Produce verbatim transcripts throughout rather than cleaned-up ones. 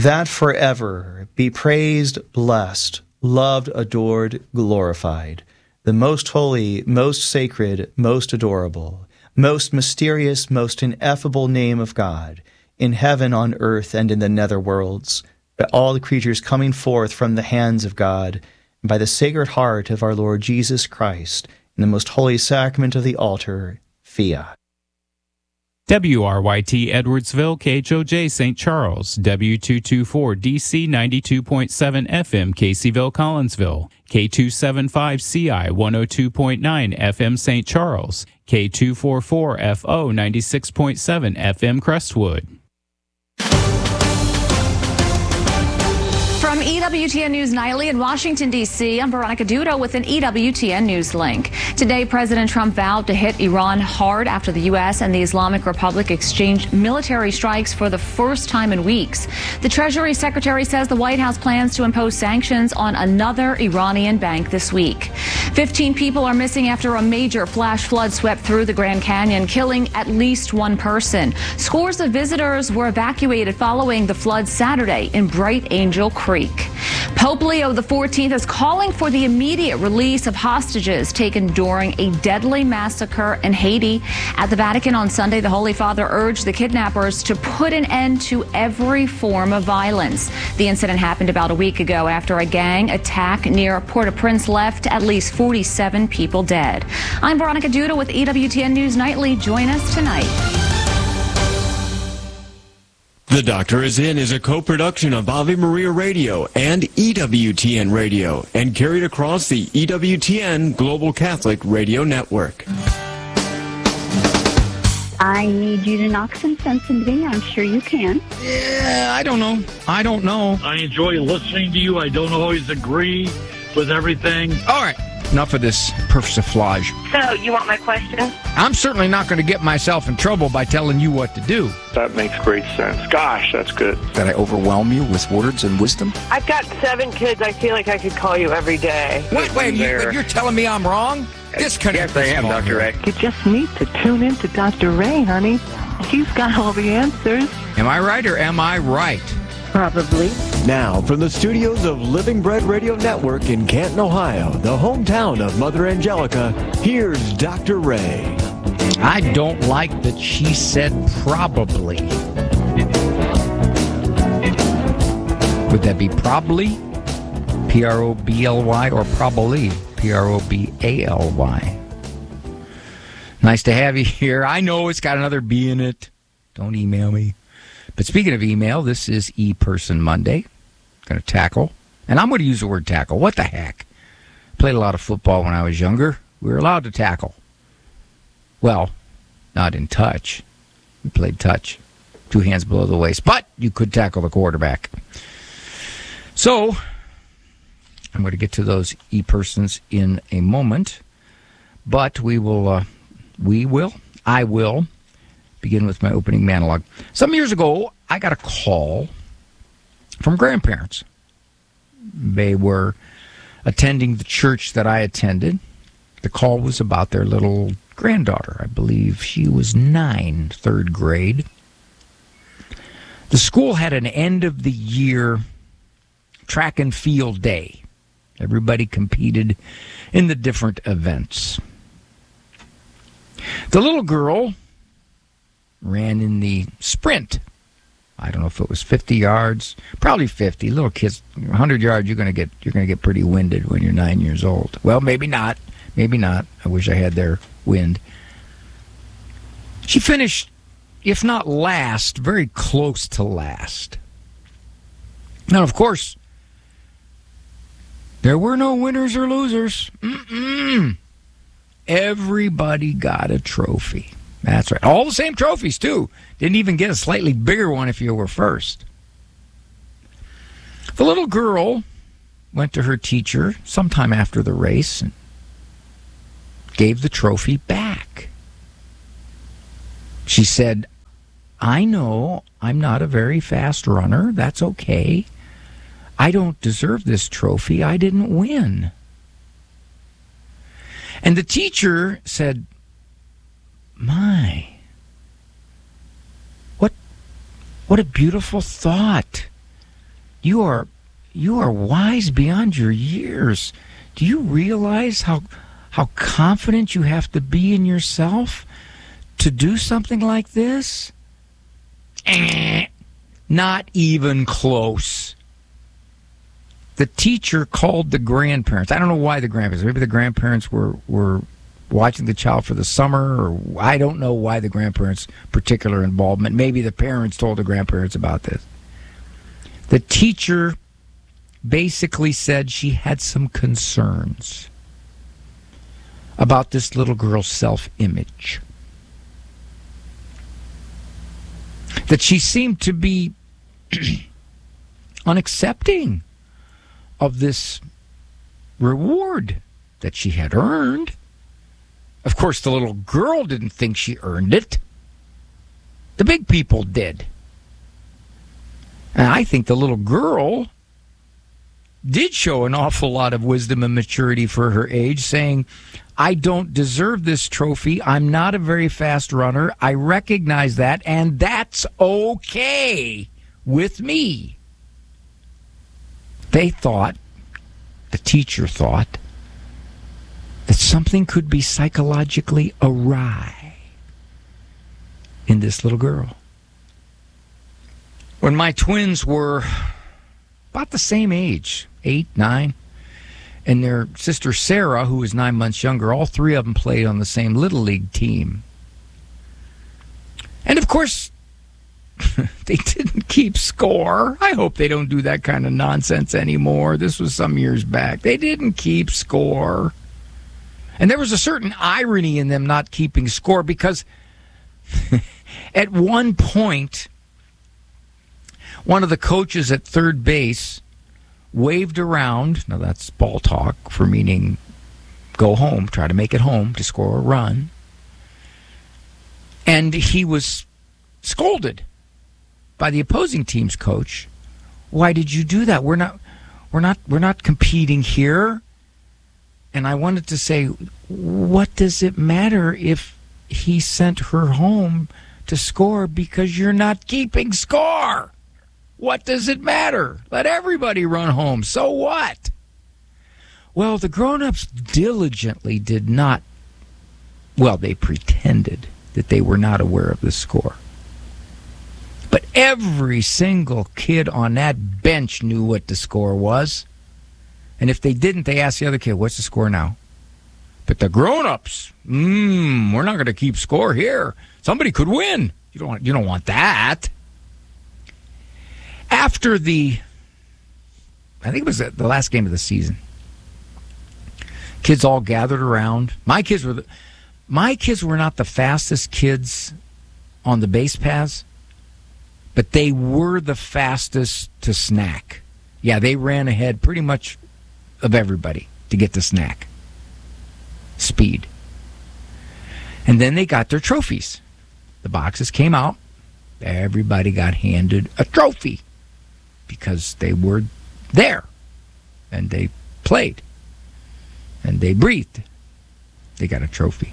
that forever be praised, blessed, loved, adored, glorified, the most holy, most sacred, most adorable, most mysterious, most ineffable name of God, in heaven, on earth, and in the nether worlds, by all the creatures coming forth from the hands of God, and by the Sacred Heart of our Lord Jesus Christ, in the most holy sacrament of the altar, fiat. W R Y T Edwardsville, K H O J Saint Charles, W two twenty-four D C ninety-two point seven F M Caseyville, Collinsville, K two seventy-five C I one oh two point nine F M Saint Charles, K two forty-four F O ninety-six point seven F M Crestwood. From E W T N News Nightly in Washington, D C, I'm Veronica Dudo with an E W T N News link. Today, President Trump vowed to hit Iran hard after the U S and the Islamic Republic exchanged military strikes for the first time in weeks. The Treasury Secretary says the White House plans to impose sanctions on another Iranian bank this week. Fifteen people are missing after a major flash flood swept through the Grand Canyon, killing at least one person. Scores of visitors were evacuated following the flood Saturday in Bright Angel Creek. Pope Leo the fourteenth is calling for the immediate release of hostages taken during a deadly massacre in Haiti. At the Vatican on Sunday, the Holy Father urged the kidnappers to put an end to every form of violence. The incident happened about a week ago after a gang attack near Port-au-Prince left at least forty-seven people dead. I'm Veronica Duda with E W T N News Nightly. Join us tonight. The Doctor Is In is a co-production of Ave Maria Radio and E W T N Radio and carried across the E W T N Global Catholic Radio Network. I need you to knock some sense into me. I'm sure you can. Yeah, I don't know. I don't know. I enjoy listening to you. I don't always agree with everything. All right. Enough of this persiflage. So, you want my question? I'm certainly not going to get myself in trouble by telling you what to do. That makes great sense. Gosh, that's good. That I overwhelm you with words and wisdom? I've got seven kids. I feel like I could call you every day. Wait, wait, you, you're telling me I'm wrong? Disconnect. Yes, I am, Doctor Ray. You just need to tune in to Doctor Ray, honey. He's got all the answers. Am I right or am I right? Probably. Now, from the studios of Living Bread Radio Network in Canton, Ohio, the hometown of Mother Angelica, here's Doctor Ray. I don't like that she said probably. Would that be probably? P R O B L Y or probably? P R O B A L Y. Nice to have you here. I know it's got another B in it. Don't email me. But speaking of email, this is E-Person Monday. Going to tackle. And I'm going to use the word tackle. What the heck? Played a lot of football when I was younger. We were allowed to tackle. Well, not in touch. We played touch. Two hands below the waist. But you could tackle the quarterback. So, I'm going to get to those E-Persons in a moment. But we will, uh, we will, I will, begin with my opening monologue. Some years ago, I got a call from grandparents. They were attending the church that I attended. The call was about their little granddaughter. I believe she was nine, third grade. The school had an end-of-the-year track and field day. Everybody competed in the different events. The little girl ran in the sprint. I don't know if it was fifty yards, probably fifty. Little kids, one hundred yards, you're going to get you're going to get pretty winded when you're nine years old. Well, maybe not. Maybe not. I wish I had their wind. She finished, if not last, very close to last. Now, of course, there were no winners or losers. Mm-mm. Everybody got a trophy. That's right. All the same trophies, too. Didn't even get a slightly bigger one if you were first. The little girl went to her teacher sometime after the race and gave the trophy back. She said, I know I'm not a very fast runner. That's okay. I don't deserve this trophy. I didn't win. And the teacher said, My, what what a beautiful thought. you are you are wise beyond your years. Do you realize how how confident you have to be in yourself to do something like this? Eh, not even close. The teacher called the grandparents. I don't know why the grandparents. Maybe the grandparents were, were watching the child for the summer, or I don't know why the grandparents' particular involvement. Maybe the parents told the grandparents about this. The teacher basically said she had some concerns about this little girl's self-image. That she seemed to be unaccepting of this reward that she had earned. Of course, the little girl didn't think she earned it. The big people did. And I think the little girl did show an awful lot of wisdom and maturity for her age, saying, I don't deserve this trophy. I'm not a very fast runner. I recognize that, and that's okay with me. They thought, the teacher thought, that something could be psychologically awry in this little girl. When my twins were about the same age, eight, nine, and their sister Sarah, who was nine months younger, all three of them played on the same Little League team. And of course, they didn't keep score. I hope they don't do that kind of nonsense anymore. This was some years back. They didn't keep score. And there was a certain irony in them not keeping score, because at one point, one of the coaches at third base waved around, now that's ball talk for meaning go home, try to make it home to score a run, and he was scolded by the opposing team's coach. Why did you do that? We're not we're not we're not competing here. And I wanted to say, what does it matter if he sent her home to score because you're not keeping score? What does it matter? Let everybody run home. So what? Well, the grown-ups diligently did not, well, they pretended that they were not aware of the score. But every single kid on that bench knew what the score was. And if they didn't, they asked the other kid, what's the score now? But the grown-ups, mmm, we're not going to keep score here. Somebody could win. You don't want, you don't want that. After the, I think it was the last game of the season, kids all gathered around. My kids were, the, my kids were not the fastest kids on the base paths, but they were the fastest to snack. Yeah, they ran ahead pretty much of everybody to get the snack. Speed. And then they got their trophies. The boxes came out. Everybody got handed a trophy because they were there and they played and they breathed. They got a trophy.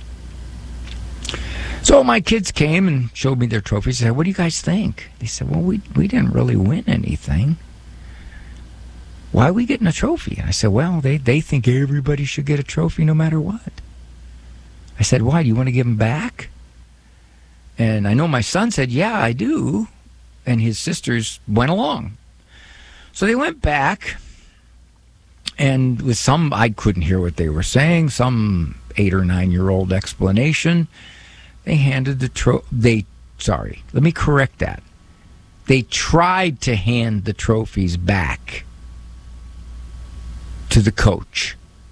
So my kids came and showed me their trophies. I said, what do you guys think? They said, well, we we didn't really win anything. Why are we getting a trophy? And I said, well, they, they think everybody should get a trophy no matter what. I said, why? Do you want to give them back? And I know my son said, yeah, I do. And his sisters went along. So they went back, and with some, I couldn't hear what they were saying, some eight or nine-year-old explanation, they handed the trophy. They, sorry, let me correct that. They tried to hand the trophies back to the coach,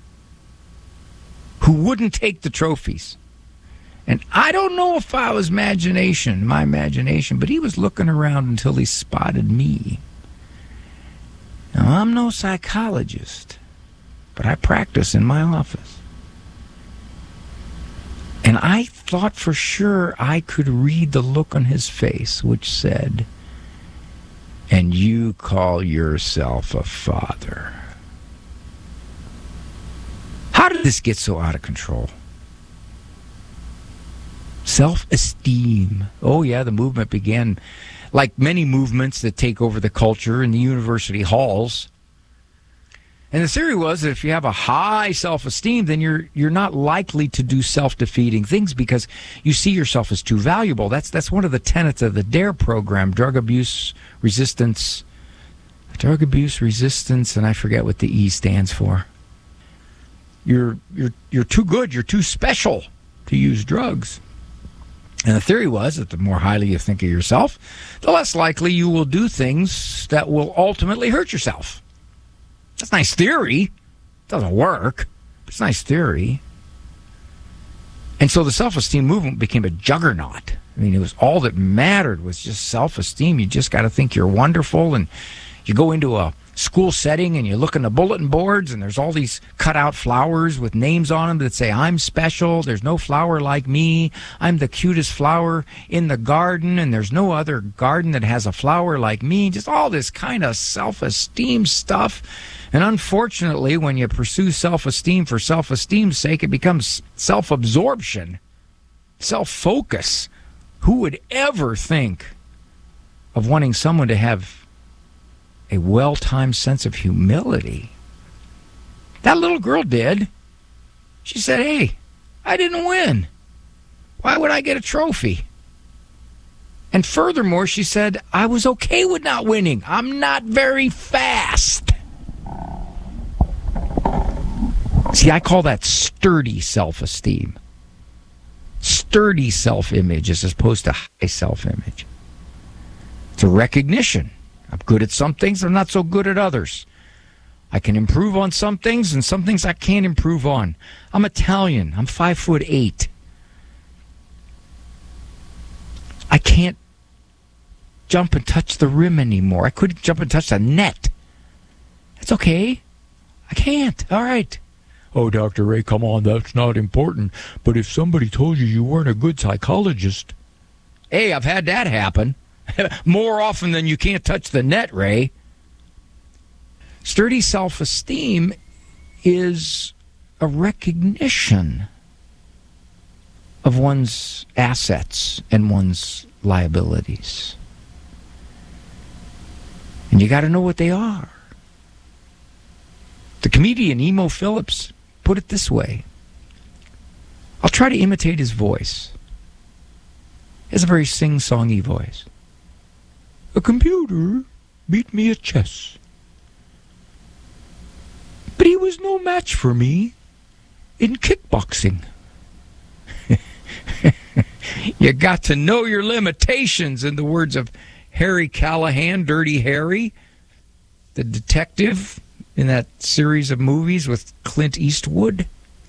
who wouldn't take the trophies. And I don't know if I was imagination, my imagination, but he was looking around until he spotted me. Now, I'm no psychologist, but I practice in my office. And I thought for sure I could read the look on his face, which said, and you call yourself a father. How did this get so out of control? Self-esteem. Oh, yeah, the movement began like many movements that take over the culture in the university halls. And the theory was that if you have a high self-esteem, then you're you're not likely to do self-defeating things because you see yourself as too valuable. That's that's one of the tenets of the DARE program, drug abuse resistance, drug abuse resistance, and I forget what the E stands for. You're you're you're too good, you're too special to use drugs. And the theory was that the more highly you think of yourself, the less likely you will do things that will ultimately hurt yourself. That's a nice theory. It doesn't work. It's a nice theory. And so the self-esteem movement became a juggernaut. I mean, it was all that mattered was just self-esteem. You just got to think you're wonderful. And you go into a school setting and you look in the bulletin boards and there's all these cutout flowers with names on them that say, I'm special. There's no flower like me. I'm the cutest flower in the garden. And there's no other garden that has a flower like me. Just all this kind of self-esteem stuff. And unfortunately, when you pursue self-esteem for self-esteem's sake, it becomes self-absorption, self-focus. Who would ever think of wanting someone to have a well-timed sense of humility? That little girl did. She said, hey, I didn't win. Why would I get a trophy? And furthermore, she said, I was okay with not winning. I'm not very fast. See, I call that sturdy self-esteem. Sturdy self-image as opposed to high self-image. It's a recognition. I'm good at some things, I'm not so good at others. I can improve on some things, and some things I can't improve on. I'm Italian. I'm five foot eight. I can't jump and touch the rim anymore. I couldn't jump and touch the net. That's okay. I can't. All right. Oh, Doctor Ray, come on, that's not important. But if somebody told you you weren't a good psychologist... Hey, I've had that happen. More often than you can't touch the net, Ray. Sturdy self-esteem is a recognition of one's assets and one's liabilities. And you got to know what they are. The comedian Emo Phillips put it this way. I'll try to imitate his voice. He has a very sing-songy voice. A computer beat me at chess. But he was no match for me in kickboxing. You got to know your limitations, in the words of Harry Callahan, Dirty Harry, the detective in that series of movies with Clint Eastwood.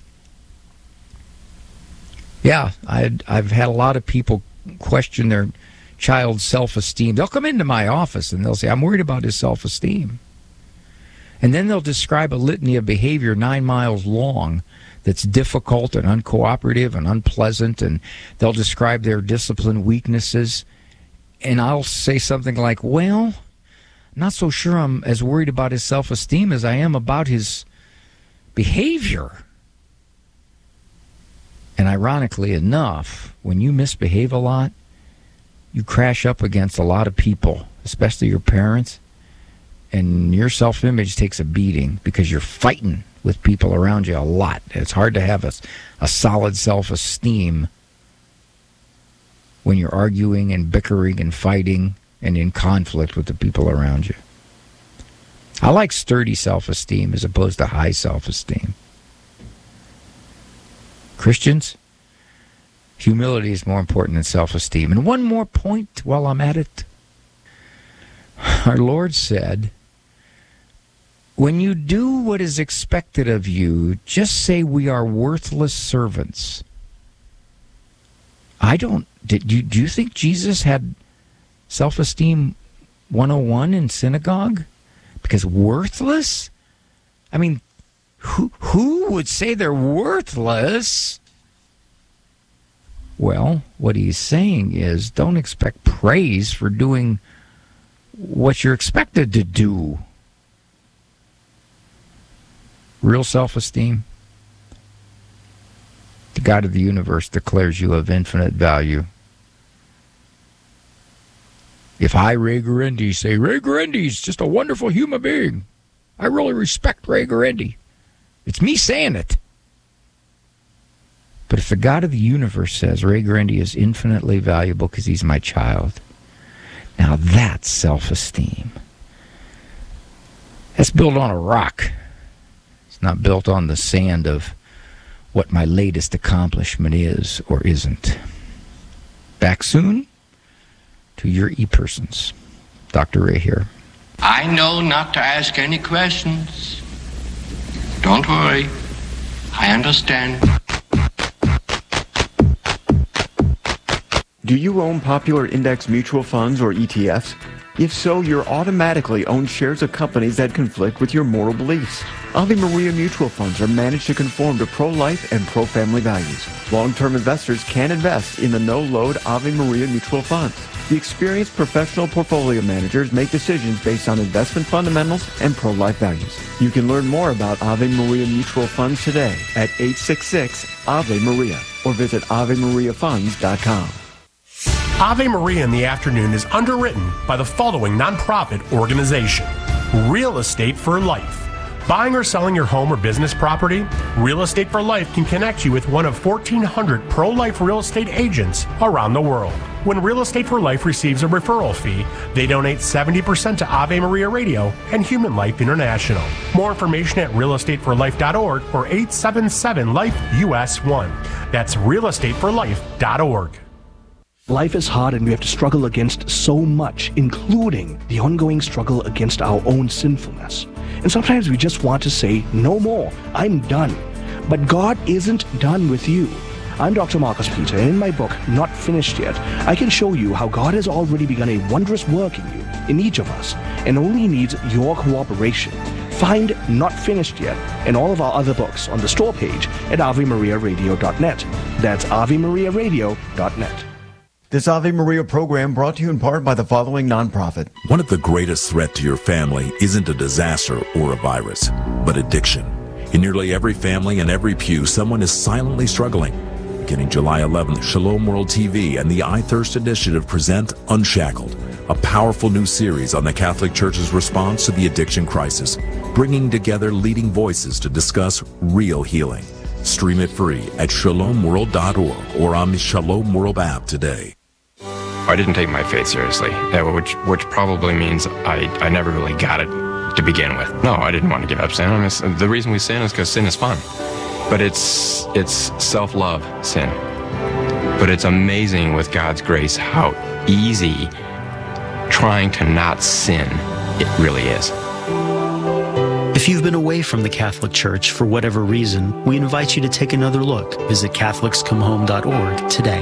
Yeah, I'd, I've had a lot of people question their child's self-esteem. They'll come into my office and they'll say, I'm worried about his self-esteem. And then they'll describe a litany of behavior nine miles long that's difficult and uncooperative and unpleasant, and they'll describe their discipline weaknesses. And I'll say something like, well, not so sure I'm as worried about his self-esteem as I am about his behavior. And ironically enough, when you misbehave a lot, you crash up against a lot of people, especially your parents, and your self-image takes a beating because you're fighting with people around you a lot. It's hard to have a, a solid self-esteem when you're arguing and bickering and fighting and in conflict with the people around you. I like sturdy self-esteem as opposed to high self-esteem. Christians, humility is more important than self-esteem. And one more point while I'm at it. Our Lord said, when you do what is expected of you, just say we are worthless servants. I don't, did you, do you think Jesus had self-esteem one oh one in synagogue? Because worthless? I mean, who, who would say they're worthless? Well, what he's saying is don't expect praise for doing what you're expected to do. Real self-esteem. The God of the universe declares you of infinite value. If I, Ray Guarendi, say Ray Guarendi's just a wonderful human being, I really respect Ray Guarendi. It's me saying it. But if the God of the universe says Ray Guarendi is infinitely valuable because he's my child, now that's self-esteem. That's built on a rock. It's not built on the sand of what my latest accomplishment is or isn't. Back soon to your e-persons. Doctor Ray here. I know not to ask any questions. Don't worry. I understand. Do you own popular index mutual funds or E T Fs? If so, you're automatically own shares of companies that conflict with your moral beliefs. Ave Maria mutual funds are managed to conform to pro-life and pro-family values. Long-term investors can invest in the no-load Ave Maria mutual funds. The experienced professional portfolio managers make decisions based on investment fundamentals and pro-life values. You can learn more about Ave Maria mutual funds today at eight six six Ave Maria or visit ave maria funds dot com. Ave Maria in the Afternoon is underwritten by the following nonprofit organization: Real Estate for Life. Buying or selling your home or business property? Real Estate for Life can connect you with one of fourteen hundred pro-life real estate agents around the world. When Real Estate for Life receives a referral fee, they donate seventy percent to Ave Maria Radio and Human Life International. More information at real estate for life dot org or eight seven seven life U S one. That's real estate for life dot org. Life is hard and we have to struggle against so much, including the ongoing struggle against our own sinfulness. And sometimes we just want to say, no more, I'm done. But God isn't done with you. I'm Doctor Marcus Peter, and in my book, Not Finished Yet, I can show you how God has already begun a wondrous work in you, in each of us, and only needs your cooperation. Find Not Finished Yet and all of our other books on the store page at ave maria radio dot net. That's ave maria radio dot net. This Ave Maria program brought to you in part by the following nonprofit. One of the greatest threats to your family isn't a disaster or a virus, but addiction. In nearly every family and every pew, someone is silently struggling. Beginning July eleventh, Shalom World T V and the I Thirst Initiative present Unshackled, a powerful new series on the Catholic Church's response to the addiction crisis, bringing together leading voices to discuss real healing. Stream it free at shalom world dot org or on the Shalom World app today. I didn't take my faith seriously, which which probably means I, I never really got it to begin with. No, I didn't want to give up sin. I mean, the reason we sin is because sin is fun. But it's it's self-love sin. But it's amazing with God's grace how easy trying to not sin it really is. If you've been away from the Catholic Church for whatever reason, we invite you to take another look. Visit catholics come home dot org today.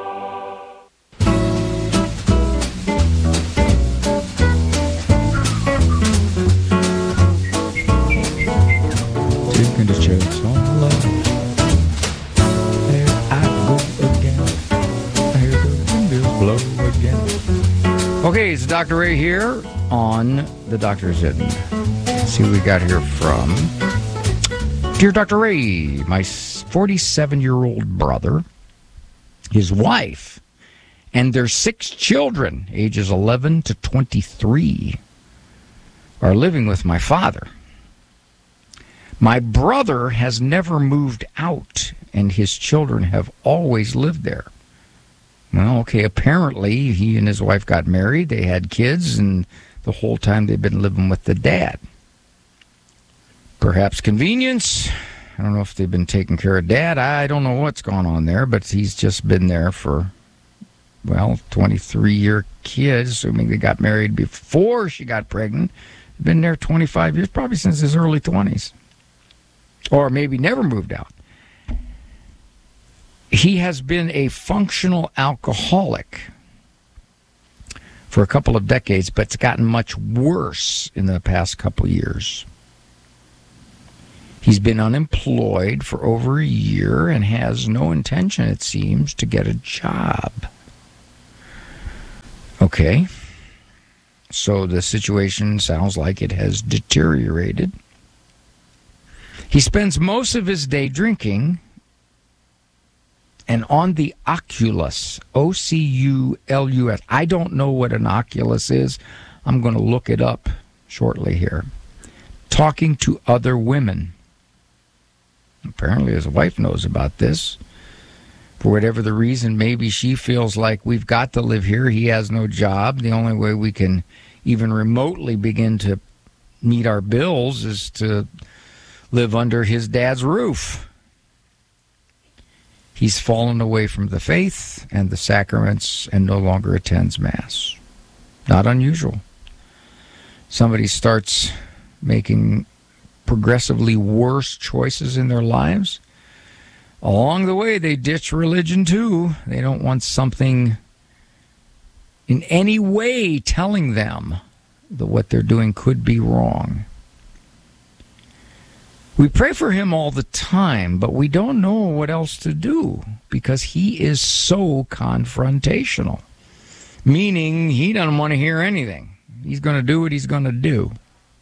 Okay, it's Doctor Ray here on The Doctor's Hidden. Let's see what we got here from Dear Doctor Ray, my forty-seven-year-old brother, his wife, and their six children, ages eleven to twenty-three, are living with my father. My brother has never moved out, and his children have always lived there. Well, okay, apparently he and his wife got married, they had kids, and the whole time they've been living with the dad. Perhaps convenience. I don't know if they've been taking care of dad. I don't know what's going on there, but he's just been there for, well, twenty-three-year kids, assuming they got married before she got pregnant. Been there twenty-five years, probably since his early twenties. Or maybe never moved out. He has been a functional alcoholic for a couple of decades, but it's gotten much worse in the past couple of years. He's been unemployed for over a year and has no intention, it seems, to get a job. Okay. So the situation sounds like it has deteriorated. He spends most of his day drinking, And on the Oculus, O C U L U S, I don't know what an Oculus is. I'm going to look it up shortly here. Talking to other women. Apparently his wife knows about this. For whatever the reason, maybe she feels like we've got to live here. He has no job. The only way we can even remotely begin to meet our bills is to live under his dad's roof. He's fallen away from the faith and the sacraments and no longer attends Mass. Not unusual. Somebody starts making progressively worse choices in their lives. Along the way, they ditch religion too. They don't want something in any way telling them that what they're doing could be wrong. We pray for him all the time, but we don't know what else to do because he is so confrontational, meaning he doesn't want to hear anything. He's going to do what he's going to do.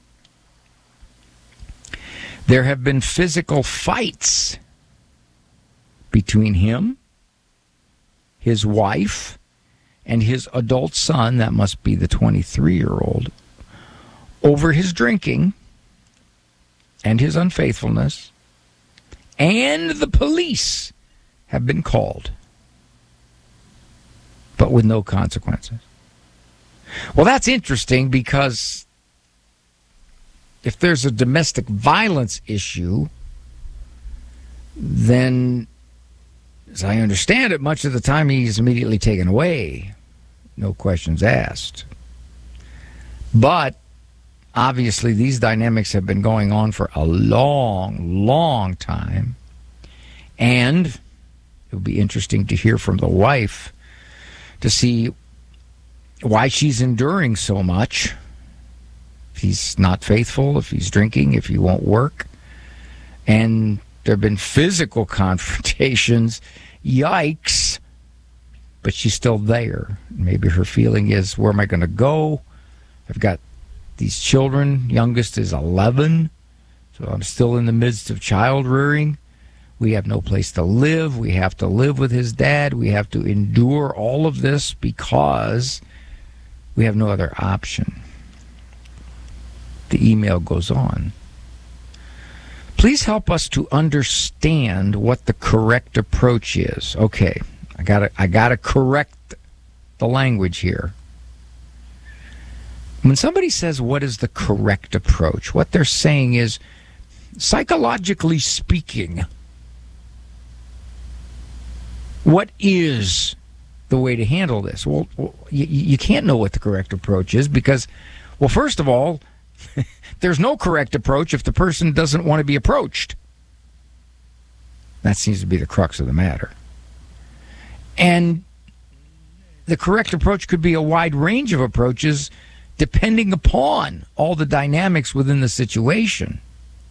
There have been physical fights between him, his wife, and his adult son, that must be the twenty-three-year-old, over his drinking and his unfaithfulness, and the police have been called, but with no consequences. Well, that's interesting because if there's a domestic violence issue, then, as I understand it, much of the time he's immediately taken away. No questions asked. But obviously these dynamics have been going on for a long, long time. And it would be interesting to hear from the wife to see why she's enduring so much. If he's not faithful, if he's drinking, if he won't work. And there have been physical confrontations. Yikes. But she's still there. Maybe her feeling is, where am I going to go? I've got these children. Youngest is eleven. So I'm still in the midst of child rearing. We have no place to live. We have to live with his dad. We have to endure all of this because we have no other option. The email goes on. Please help us to understand what the correct approach is. Okay, I gotta, I gotta correct the language here. When somebody says, what is the correct approach? What they're saying is, psychologically speaking, what is the way to handle this? Well, you, you can't know what the correct approach is because, well, first of all, there's no correct approach if the person doesn't want to be approached. That seems to be the crux of the matter. And the correct approach could be a wide range of approaches depending upon all the dynamics within the situation.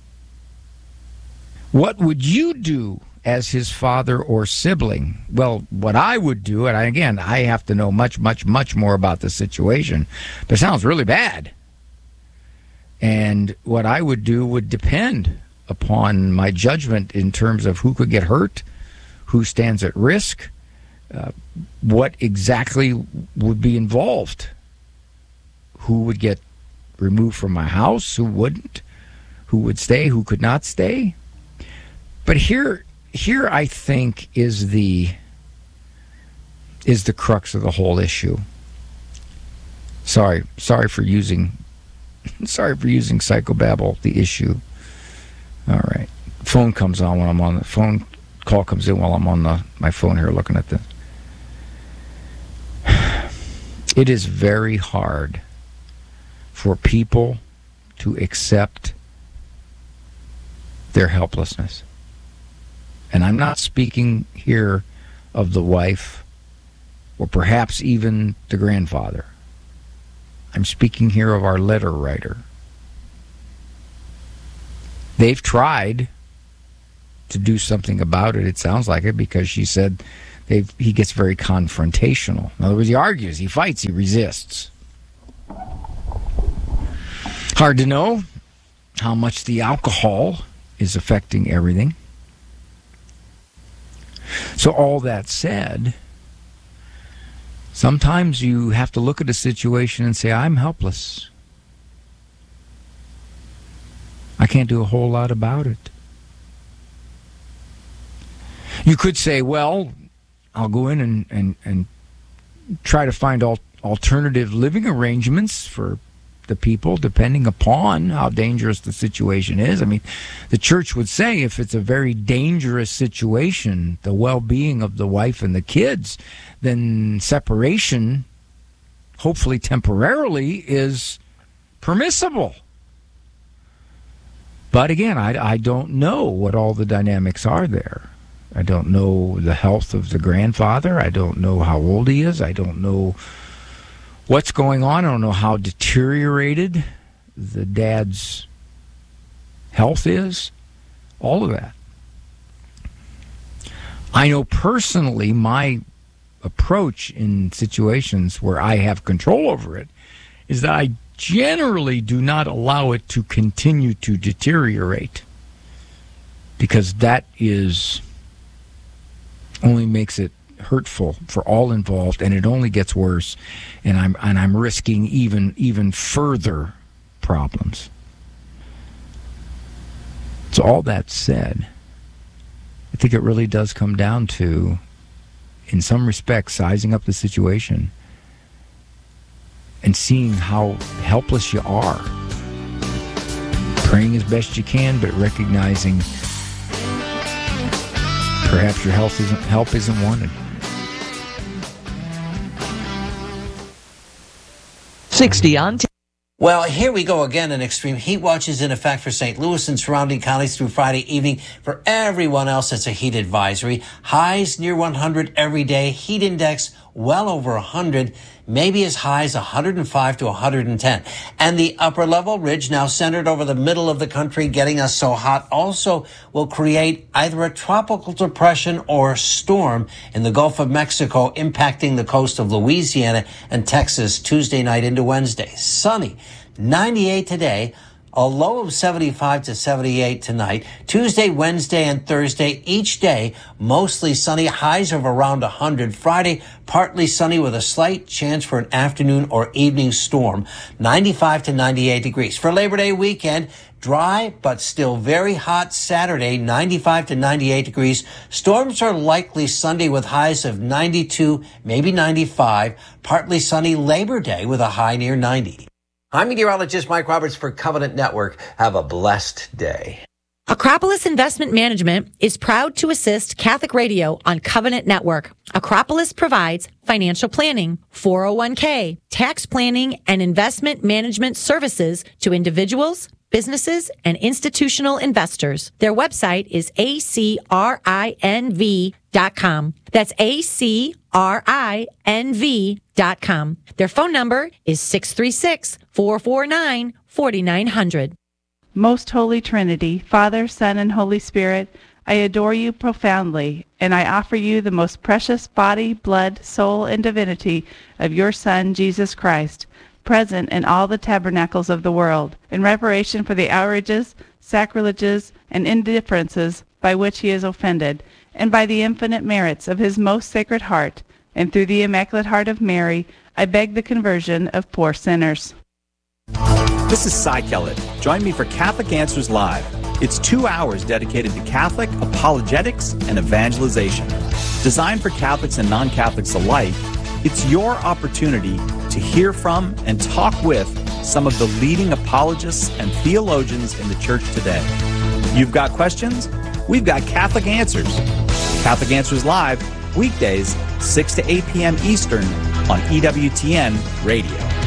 What would you do as his father or sibling? Well, what I would do, and I, again, I have to know much, much, much more about the situation, but it sounds really bad. And what I would do would depend upon my judgment in terms of who could get hurt, who stands at risk, uh, what exactly would be involved, who would get removed from my house, who wouldn't, who would stay, who could not stay. But here, here I think is the is the crux of the whole issue. Sorry, sorry for using. Sorry for using psychobabble, the issue. All right. Phone comes on when I'm on the phone. Call comes in while I'm on the, my phone here looking at this. It is very hard for people to accept their helplessness. And I'm not speaking here of the wife or perhaps even the grandfather. I'm speaking here of our letter writer. They've tried to do something about it, it sounds like it, because she said they've, he gets very confrontational. In other words, he argues, he fights, he resists. Hard to know how much the alcohol is affecting everything. So all that said, sometimes you have to look at a situation and say, I'm helpless. I can't do a whole lot about it. You could say, well, I'll go in and, and, and try to find al- alternative living arrangements for the people, depending upon how dangerous the situation is. I mean, the church would say if it's a very dangerous situation, the well-being of the wife and the kids, then separation, hopefully temporarily, is permissible. But again, I, I don't know what all the dynamics are there. I don't know the health of the grandfather. I don't know how old he is. I don't know what's going on. I don't know how deteriorated the dad's health is. All of that. I know personally my approach in situations where I have control over it is that I generally do not allow it to continue to deteriorate, because that is only makes it hurtful for all involved, and it only gets worse, and I'm and I'm risking even even further problems. So all that said, I think it really does come down to, in some respects, sizing up the situation and seeing how helpless you are. Praying as best you can, but recognizing perhaps your health isn't, help isn't wanted. sixty on t- Well, here we go again. An extreme heat watch is in effect for Saint Louis and surrounding counties through Friday evening. For everyone else, it's a heat advisory. Highs near one hundred every day. Heat index well over one hundred, maybe as high as one hundred five to one hundred ten. And the upper level ridge, now centered over the middle of the country, getting us so hot, also will create either a tropical depression or a storm in the Gulf of Mexico, impacting the coast of Louisiana and Texas Tuesday night into Wednesday. Sunny, ninety-eight today. A low of seventy-five to seventy-eight tonight. Tuesday, Wednesday, and Thursday, each day, mostly sunny, highs of around one hundred. Friday, partly sunny with a slight chance for an afternoon or evening storm. ninety-five to ninety-eight degrees. For Labor Day weekend, dry but still very hot Saturday, ninety-five to ninety-eight degrees. Storms are likely Sunday with highs of ninety-two, maybe ninety-five. Partly sunny Labor Day with a high near ninety. I'm meteorologist Mike Roberts for Covenant Network. Have a blessed day. Acropolis Investment Management is proud to assist Catholic Radio on Covenant Network. Acropolis provides financial planning, four oh one k, tax planning, and investment management services to individuals, businesses, and institutional investors. Their website is A C R I N V dot com. That's A C R I N V dot com. Their phone number is six three six, four four nine, four nine zero zero. Most Holy Trinity, Father, Son, and Holy Spirit, I adore you profoundly, and I offer you the most precious body, blood, soul, and divinity of your Son, Jesus Christ, present in all the tabernacles of the world, in reparation for the outrages, sacrileges, and indifferences by which he is offended, and by the infinite merits of his most sacred heart, and through the Immaculate Heart of Mary, I beg the conversion of poor sinners. This is Cy Kellett. Join me for Catholic Answers Live. It's two hours dedicated to Catholic apologetics and evangelization. Designed for Catholics and non-Catholics alike, it's your opportunity to hear from and talk with some of the leading apologists and theologians in the church today. You've got questions? We've got Catholic Answers. Catholic Answers Live, weekdays, six to eight p.m. Eastern on E W T N Radio.